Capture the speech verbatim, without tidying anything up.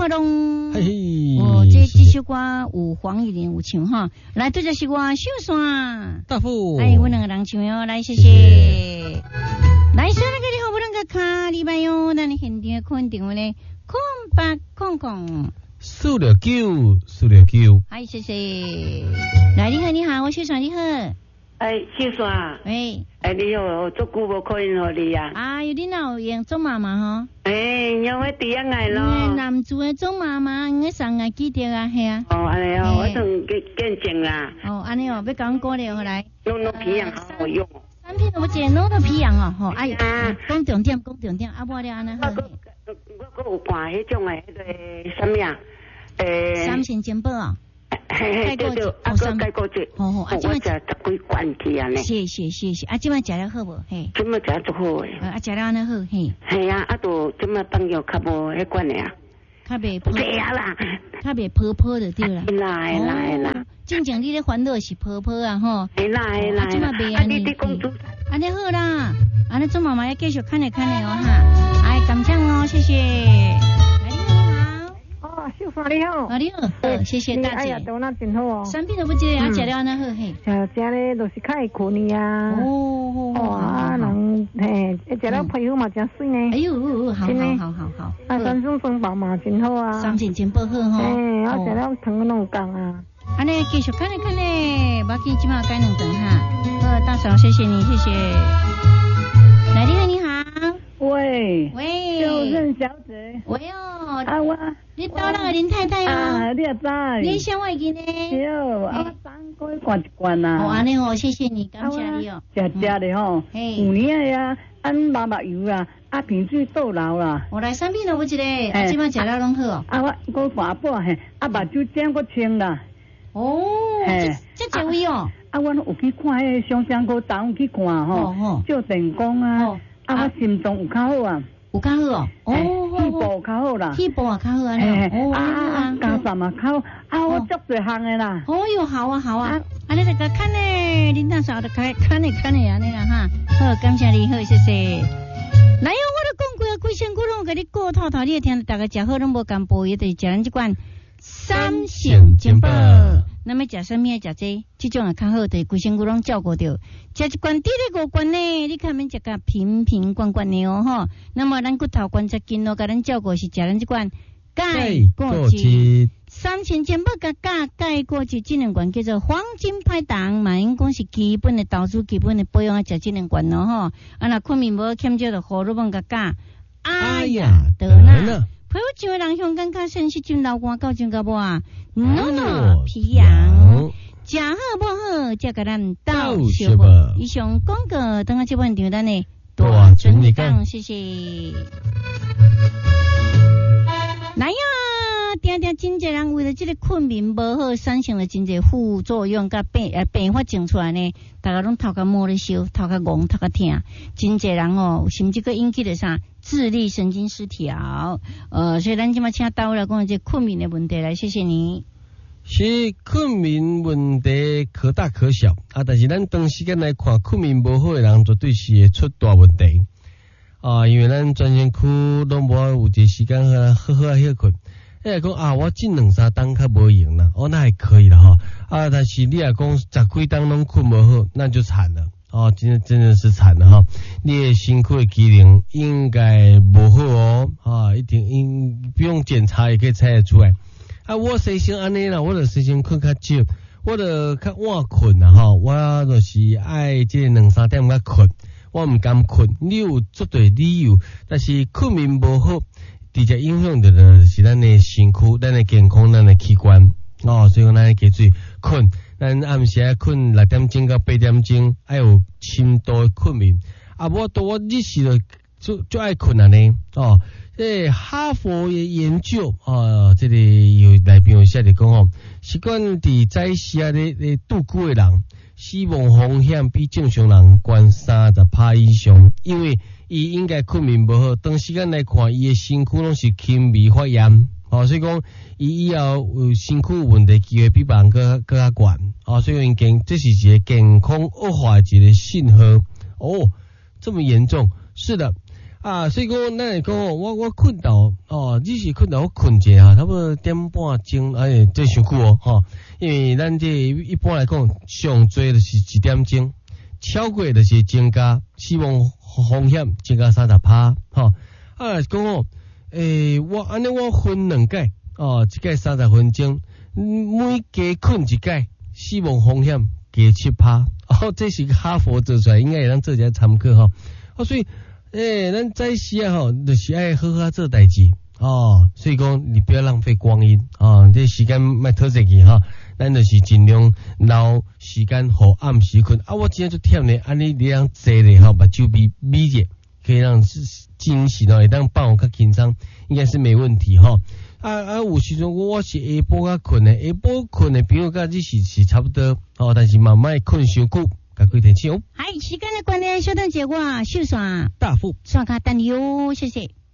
好拢。 嘿嘿， 哦，这这首歌有黄义玲有唱哈，来对这是我秀山大富， 哎，我两个人唱哟，来谢谢。来，所有那个你好不能个卡礼拜哟，咱现场肯定呢，空八空空。 四六九，四六九。 哎，谢谢。来，你好，你好，我秀山，你好。 哎，秀山。 喂。 哎，你好，足久无可能和你啊。 啊，有你哪有用做妈妈哈？ 哎，因为第一爱咯。 男主的做妈妈，我上个记得啊，系啊。 哦，安尼哦，我从见见证啦。 哦，安尼哦，要讲过了，后来。 弄弄皮养好好用哦。 产品我只弄到皮养哦，吼，哎，讲重点，讲重点，啊，无了安尼好。 我我我有看迄种诶，迄个什么呀？诶。 三线金宝啊。 嘿嘿，对对，啊，个改过节。 好好，啊， 即摆食十几罐去啊呢。 谢谢谢谢，啊，即摆食了好无？嘿。 即摆食了足好诶。 啊，食了安尼好，嘿。 系啊，啊，都即摆放药较无迄款诶啊。 较袂泡。 对啊啦。 较袂泡泡就对啦。 会啦会啦会啦。 正常你咧烦恼是泡泡啊吼。 会啦会啦。 啊，即摆袂安尼。 你讲主。 安尼好啦，安尼做妈妈要继续看咧看咧哦哈。哎，感谢哦，谢谢。 哦，秀华你好， 啊你好，呃，谢谢大姐。 哎呀，都那真好哦。 产品都不记得，啊，食了安尼好嘿。 食食咧都是较会困的呀。 哦哦啊，人嘿，食了皮肤嘛真水呢。 哎呦，好好好好好。 啊，酸酸酸饱嘛真好啊。 三线真饱好吼。 哎，啊食了糖拢有降啊。 安尼继续看咧看咧，无要紧，即马改两顿哈。好，大嫂，谢谢你，谢谢。来，你好，你好。 喂。 喂。 就任小姐。 喂哦。 啊我。 你到那个林太太啊，你也知。 你想我已经呢？ 有，啊，三个月罐一罐啊。 哦，安尼哦，谢谢你，感谢你哦。 食食的吼，有年的呀，按麻麻油啊，啊平水倒流啦。 我来三片都不一个，啊，即摆食了拢好哦。 啊，我我半半嘿，啊目睭整个清啦。 哦，这这一位哦。 啊，我有去看迄个香香果档去看吼，照电工啊，啊我心脏有较好啊。 有较好哦， 哦，气部较好啦， 气部也较好安尼， 哦啊啊，加上嘛较好，啊我足多项的啦。 哦哟，好啊好啊，啊你这个看呢，林大嫂的看看呢看呢安尼啦哈，好，感谢你，好谢谢。来哟，我都讲过啊，规身骨拢给你顾透透，你会听大家食好拢无干补，也得食咱这款三性金宝。那么食什么食这，这种也较好，对规身骨拢照顾到。食一罐滴咧五罐呢，你看免食个瓶瓶罐罐的哦吼。那么咱骨头关节筋咯，甲咱照顾是食咱这罐钙过质。三千金宝甲钙钙过质这两罐叫做黄金拍档，嘛因讲是基本的投资，基本的保养食这两罐咯吼。啊那困眠无欠少的胡萝卜甲钙。哎呀，得啦。陪我几位人香港较sen是真老官到真个无啊，诺诺皮痒，食好不好？才甲咱斗小无。以上广告等下这半场咱呢大准你讲，谢谢。来呀，定定真侪人为了这个困眠无好，产生了真侪副作用，甲变呃变化整出来呢，大家拢头壳摸咧烧，头壳戆，头壳疼，真侪人哦，甚至个引起了啥？智力神经失调，呃，所以咱今麦请到来讲这困眠的问题来，谢谢你。 是困眠问题可大可小啊，但是咱长时间来看，困眠无好的人绝对是会出大问题啊，因为咱专身躯拢无有一个时间好好啊休困。你讲啊，我近两三档较无用啦，哦，那还可以啦哈啊，但是你若讲十几档拢困无好，那就惨了。哦，真的真的是惨了哈！你的身躯的机能应该不好哦，啊，一定应不用检查也可以猜得出来。啊，我身心安尼啦，我就身心困较少，我就较晚困啦哈，我就是爱这两三点较困，我唔敢困。你有足对理由，但是困眠不好，直接影响到的是咱的身躯、咱的健康、咱的器官。哦，所以讲咱加注意困。咱暗时啊困六点钟到八点钟，爱有深度的困眠。啊，我到我日时就就爱困啊呢。哦，这哈佛的研究啊，这里有内边有写的讲哦，习惯伫早时啊咧咧度过的人，死亡风险比正常人高三十趴以上，因为伊应该困眠无好，长时间来看，伊的身躯拢是轻微发炎。哦，所以讲伊以后有身躯问题机会比别人更更加悬。哦，所以讲健这是一个健康恶化一个信号。哦，这么严重？是的啊，所以讲咱来讲，我我困到哦，你是困到我困者啊，差不多点半钟，哎，这伤久哦，吼、哦，因为咱这一般来讲，上最就是一点钟，超过就是增加死亡风险增加三十趴，吼、哦，啊，讲哦，诶、欸，我安尼我分两届，哦，一届三十分钟，每加困一届，死亡风险加七趴，哦，这是哈佛做出来，应该会当做一下参考吼，哦，所以。诶、欸，咱在时啊吼，就是爱好好做代志哦。所以讲，你不要浪费光阴啊！这时间莫拖下去哈，咱就是尽量留时间互暗时困。啊，我今天就忝咧，安尼你样坐咧吼，目睭闭闭着，可以让精神哦，会当放较轻松，应该是没问题哈。啊啊，有时阵我是下晡较困的，下晡困的朋友甲你是是差不多哦，但是慢慢困伤久。各位听众， 系时间的关系，小等结果，秀爽大富刷卡单哟，谢谢。